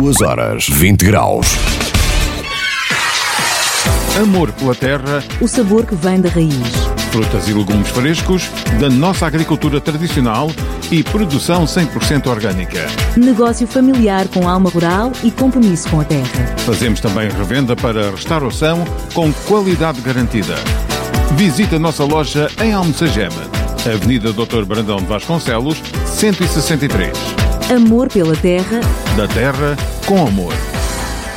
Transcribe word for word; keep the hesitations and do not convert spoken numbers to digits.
Duas horas, vinte graus. Amor pela terra, o sabor que vem da raiz. Frutas e legumes frescos, da nossa agricultura tradicional e produção cem por cento orgânica. Negócio familiar com alma rural e compromisso com a terra. Fazemos também revenda para restauração com qualidade garantida. Visite a nossa loja em Almocegema, Avenida doutor Brandão de Vasconcelos, cento e sessenta e três. Amor pela terra. Da terra com amor.